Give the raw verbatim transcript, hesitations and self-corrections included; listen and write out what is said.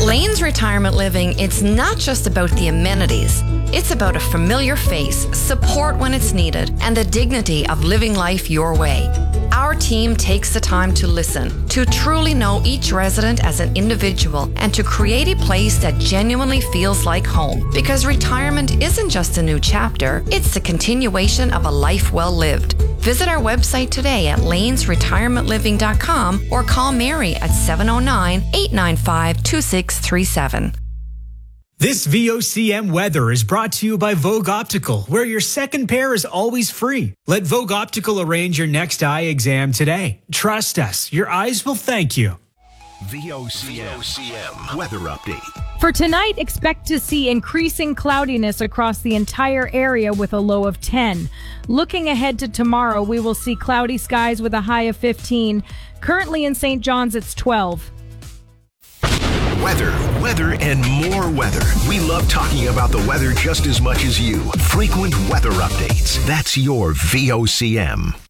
Lane's Retirement Living, it's not just about the amenities. It's about a familiar face, support when it's needed, and the dignity of living life your way. Our team takes the time to listen, to truly know each resident as an individual, and to create a place that genuinely feels like home. Because retirement isn't just a new chapter, it's the continuation of a life well lived. Visit our website today at lanes retirement living dot com or call Mary at seven oh nine, eight nine five, two six three seven. This V O C M weather is brought to you by Vogue Optical, where your second pair is always free. Let Vogue Optical arrange your next eye exam today. Trust us, your eyes will thank you. V O C M weather update. For tonight, expect to see increasing cloudiness across the entire area with a low of ten. Looking ahead to tomorrow, we will see cloudy skies with a high of fifteen. Currently in Saint John's, it's twelve. Weather, weather, and more weather. We love talking about the weather just as much as you. Frequent weather updates. That's your V O C M.